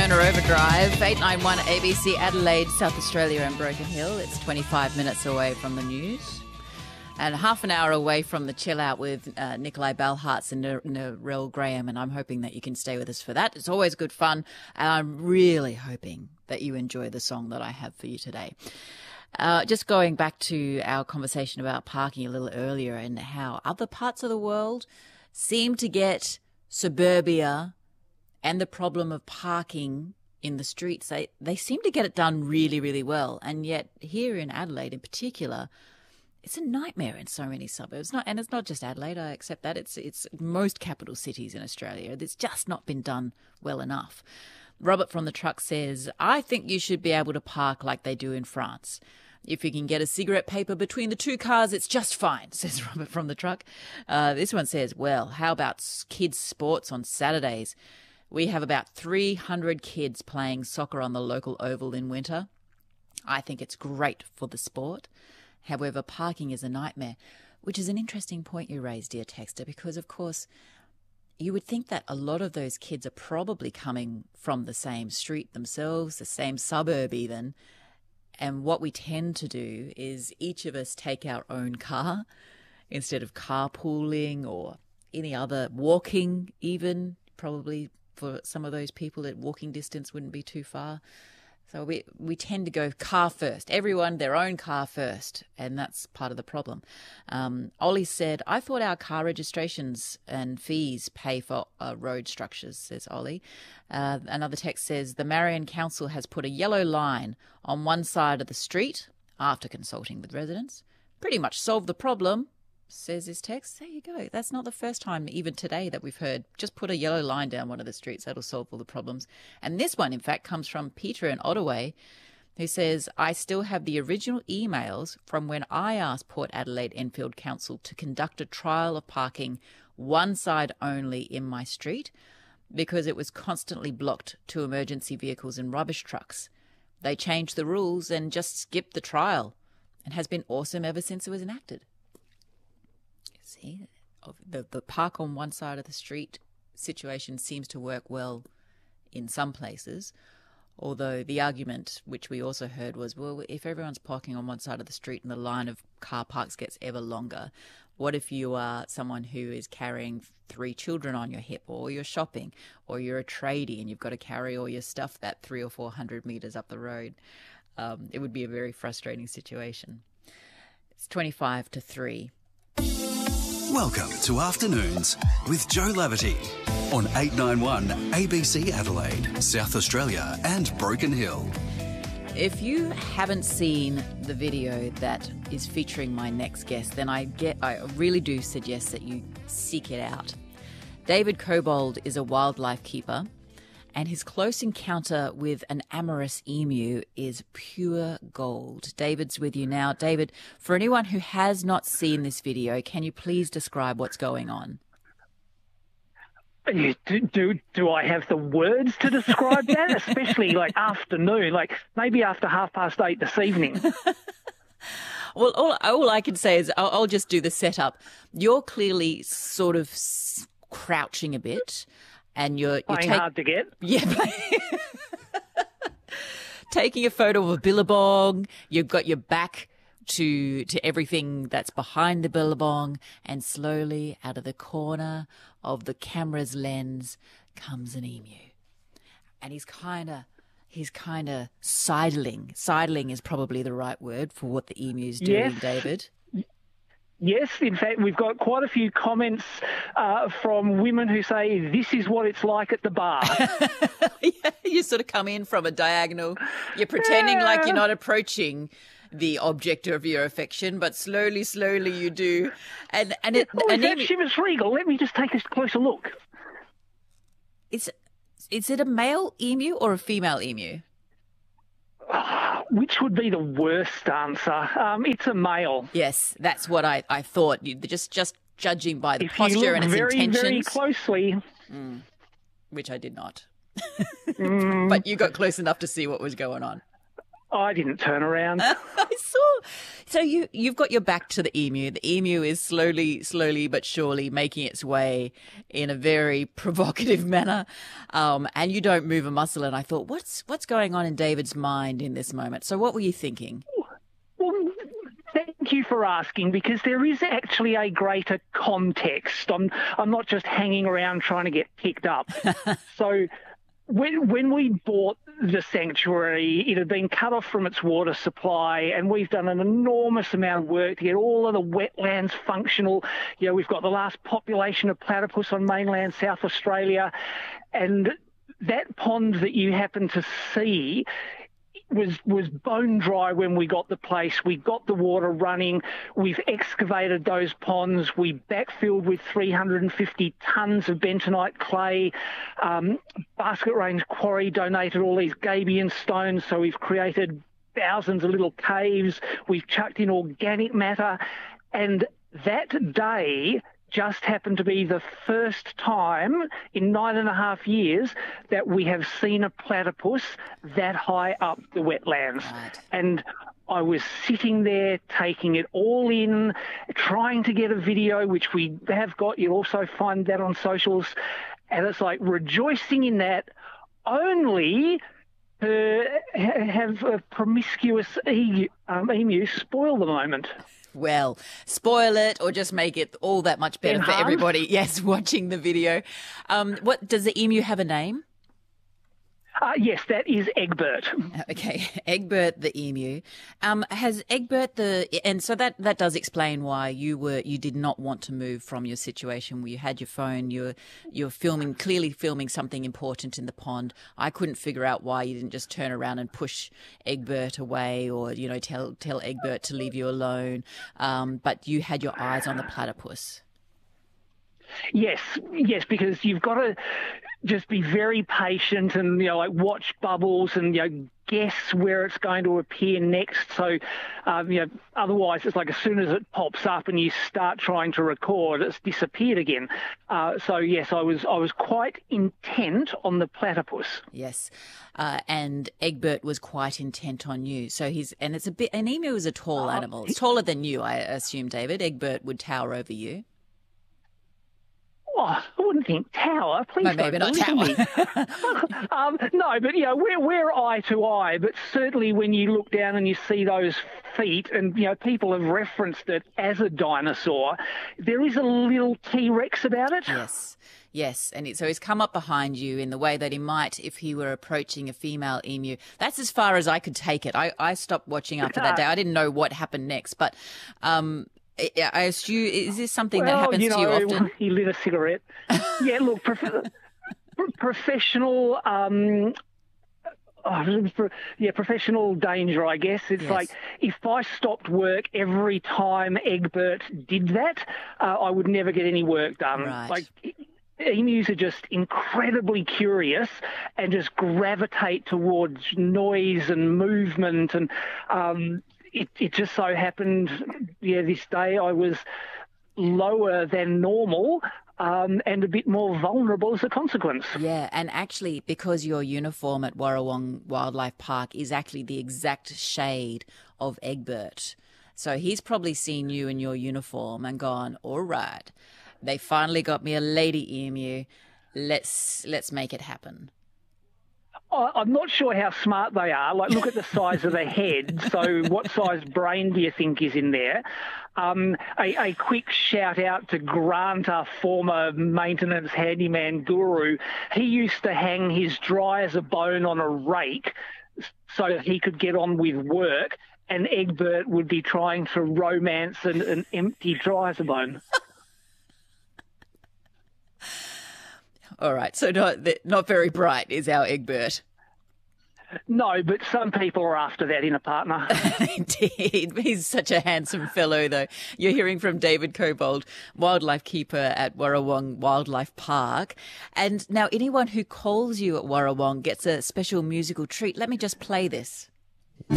Turner Overdrive, 891 ABC Adelaide, South Australia and Broken Hill. It's 25 minutes away from the news and half an hour away from the chill out with Nikolai Balhartz and Narelle Graham, and I'm hoping that you can stay with us for that. It's always good fun, and I'm really hoping that you enjoy the song that I have for you today. Just going back to our conversation about parking a little earlier and how other parts of the world seem to get suburbia and the problem of parking in the streets. They seem to get it done really, really well. And yet here in Adelaide in particular, it's a nightmare in so many suburbs. And it's not just Adelaide, I accept that. It's most capital cities in Australia. It's just not been done well enough. Robert from the truck says, I think you should be able to park like they do in France. If you can get a cigarette paper between the two cars, it's just fine, says Robert from the truck. This one says, well, how about kids' sports on Saturdays? We have about 300 kids playing soccer on the local oval in winter. I think it's great for the sport. However, parking is a nightmare, which is an interesting point you raised, dear texter, because, of course, you would think that a lot of those kids are probably coming from the same street themselves, the same suburb even. And what we tend to do is each of us take our own car instead of carpooling or any other walking even, probably. For some of those people, at walking distance wouldn't be too far. So we tend to go car first. Everyone, their own car first. And that's part of the problem. Ollie said, I thought our car registrations and fees pay for road structures, says Ollie. Another text says, the Marion Council has put a yellow line on one side of the street after consulting with residents. Pretty much solved the problem, says this text. There you go. That's not the first time, even today, that we've heard just put a yellow line down one of the streets. That'll solve all the problems. And this one, in fact, comes from Peter in Ottawa, who says, I still have the original emails from when I asked Port Adelaide Enfield Council to conduct a trial of parking one side only in my street because it was constantly blocked to emergency vehicles and rubbish trucks. They changed the rules and just skipped the trial and has been awesome ever since it was enacted. See, the park on one side of the street situation seems to work well in some places, although the argument, which we also heard, was, well, if everyone's parking on one side of the street and the line of car parks gets ever longer, what if you are someone who is carrying 3 children on your hip, or you're shopping, or you're a tradie and you've got to carry all your stuff that 300 or 400 metres up the road? It would be a very frustrating situation. It's 25 to 3. Welcome to Afternoons with Joe Laverty on 891 ABC Adelaide, South Australia and Broken Hill. If you haven't seen the video that is featuring my next guest, then I really do suggest that you seek it out. David Cobold is a wildlife keeper, and his close encounter with an amorous emu is pure gold. David's with you now. David, for anyone who has not seen this video, can you please describe what's going on? Do I have the words to describe that? Especially like afternoon, like maybe after 8:30 this evening. Well, all I can say is I'll just do the setup. You're clearly sort of crouching a bit. And you're hard to get. Yeah. Taking a photo of a billabong. You've got your back to everything that's behind the billabong, and slowly out of the corner of the camera's lens comes an emu. And he's kind of sidling. Sidling is probably the right word for what the emu's doing, yes. David. Yes, in fact, we've got quite a few comments from women who say this is what it's like at the bar. Yeah, you sort of come in from a diagonal. You're pretending like you're not approaching the object of your affection, but slowly you do. And Chivas Regal. Let me just take a closer look. Is it a male emu or a female emu? Which would be the worst answer? It's a male. Yes, that's what I thought. Just judging by the posture and its intentions. Very closely. Which I did not. But you got close enough to see what was going on. I didn't turn around. I saw. So you've got your back to the emu. The emu is slowly but surely making its way in a very provocative manner, and you don't move a muscle. And I thought, what's going on in David's mind in this moment? So what were you thinking? Well, thank you for asking, because there is actually a greater context. I'm not just hanging around trying to get picked up. So when we bought the sanctuary, it had been cut off from its water supply, and we've done an enormous amount of work to get all of the wetlands functional. You know, we've got the last population of platypus on mainland South Australia, and that pond that you happen to see was bone dry when we got the place. We got the water running. We've excavated those ponds. We backfilled with 350 tonnes of bentonite clay. Basket Range Quarry donated all these gabion stones, so we've created thousands of little caves. We've chucked in organic matter. And that day just happened to be the first time in 9.5 years that we have seen a platypus that high up the wetlands. Right. And I was sitting there taking it all in, trying to get a video, which we have got. You'll also find that on socials. And it's like rejoicing in that, only to have a promiscuous emu spoil the moment. Well, spoil it or just make it all that much better for everybody. Yes, watching the video. What does the emu have a name? Yes, that is Egbert. Okay, Egbert the emu. Has Egbert and so that does explain why you did not want to move from your situation where you had your phone, you're clearly filming something important in the pond. I couldn't figure out why you didn't just turn around and push Egbert away, or tell Egbert to leave you alone. But you had your eyes on the platypus. Yes, because you've got to just be very patient and, watch bubbles and, guess where it's going to appear next. So, otherwise it's like as soon as it pops up and you start trying to record, it's disappeared again. So, yes, I was quite intent on the platypus. Yes. And Egbert was quite intent on you. So an emu is a tall animal. It's taller than you, I assume, David. Egbert would tower over you. Oh, I wouldn't think tower. Please don't. Maybe not tower. No, but we're eye to eye. But certainly when you look down and you see those feet, and people have referenced it as a dinosaur, there is a little T-Rex about it. Yes, and so he's come up behind you in the way that he might if he were approaching a female emu. That's as far as I could take it. I stopped watching after that day. I didn't know what happened next, but. I assume, is this something that happens to you often? He lit a cigarette. Yeah, look, professional, professional danger, I guess. It's like if I stopped work every time Egbert did that, I would never get any work done. Right. Like, emus are just incredibly curious and just gravitate towards noise and movement, and It just so happened, this day I was lower than normal and a bit more vulnerable as a consequence. Yeah, and actually, because your uniform at Warrawong Wildlife Park is actually the exact shade of Egbert. So he's probably seen you in your uniform and gone, all right, they finally got me a lady emu. Let's make it happen. I'm not sure how smart they are. Like, look at the size of the head. So what size brain do you think is in there? A quick shout out to Grant, our former maintenance handyman guru. He used to hang his dry as a bone on a rake so that he could get on with work, and Egbert would be trying to romance an empty dry as a bone. All right, so not very bright is our Egbert. No, but some people are after that in a partner. Indeed. He's such a handsome fellow, though. You're hearing from David Cobold, wildlife keeper at Warrawong Wildlife Park. And now anyone who calls you at Warrawong gets a special musical treat. Let me just play this.